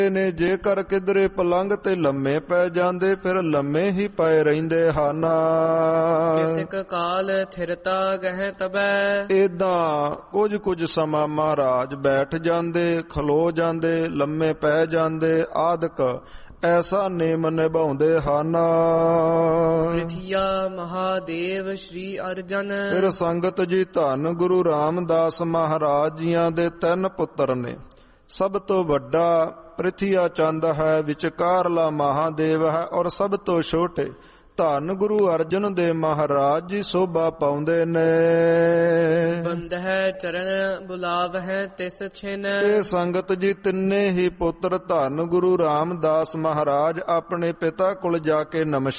ਨੇ ਜੇਕਰ ਕਿਧਰੇ ਪਲੰਗ ਤੇ ਲੰਮੇ ਪੈ ਜਾਂਦੇ, ਫਿਰ ਲੰਮੇ ਹੀ ਪਏ ਰਹਿੰਦੇ ਹਨ। ਕਿਤਿਕ ਕਾਲ ਥਿਰਤਾ ਗਹਿ ਤਬੈ। ਏਦਾਂ ਕੁਝ ਸਮਾਂ ਮਹਾਰਾਜ ਬੈਠ ਜਾਂਦੇ, ਖਲੋ ਜਾਂਦੇ, ਲੰਮੇ ਪੈ ਜਾਂਦੇ ਆਦਿਕ ਐਸਾ ਨੇਮ ਨਿਭਾਉਂਦੇ ਹਨ। ਪ੍ਰਿਥਿਆ ਮਹਾਦੇਵ ਸ਼੍ਰੀ ਅਰਜਨ। ਫਿਰ ਸੰਗਤ ਜੀ, ਧੰਨ ਗੁਰੂ ਰਾਮਦਾਸ ਮਹਾਰਾਜ ਜੀਆਂ ਦੇ 3 ਪੁੱਤਰ ਨੇ। ਸਭ ਤੋਂ ਵੱਡਾ ਪ੍ਰਿਥਿਆ ਚੰਦ ਹੈ, ਵਿਚਕਾਰਲਾ ਮਹਾਦੇਵ ਹੈ, ਔਰ ਸਭ ਤੋਂ ਛੋਟੇ ਧੰਨ ਗੁਰੂ ਅਰਜਨ ਦੇ ਮਹਾਰਾਜ ਜੀ ਸੋਭਾ ਪਾਉਂਦੇ ਨੇ। ਬੰਦਹਿ ਚਰਨ ਬੁਲਾਵਹਿ ਤਿਸ ਛਿਨ। ਇਹ ਸੰਗਤ ਜੀ, ਤਿੰਨੇ ਹੀ ਪੁੱਤਰ ਧੰਨ ਗੁਰੂ ਰਾਮਦਾਸ ਮਹਾਰਾਜ ਆਪਣੇ ਪਿਤਾ ਕੋਲ ਜਾ ਕੇ ਨਮਸਕਾਰ